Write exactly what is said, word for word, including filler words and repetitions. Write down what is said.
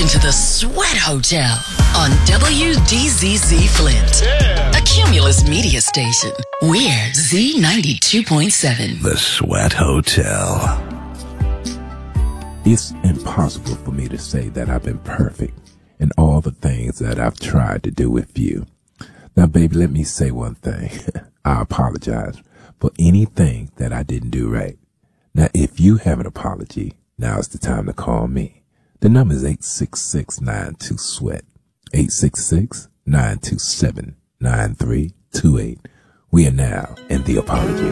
into the Sweat Hotel on W D Z Z Flint, yeah. A Cumulus media station. We're Z ninety-two point seven. The Sweat Hotel. It's impossible for me to say that I've been perfect in all the things that I've tried to do with you. Now, baby, let me say one thing. I apologize for anything that I didn't do right. Now, if you have an apology, now's the time to call me. The number is eight six six, nine two, SWEAT, eight six six, nine two seven, nine three two eight. We are now in the apology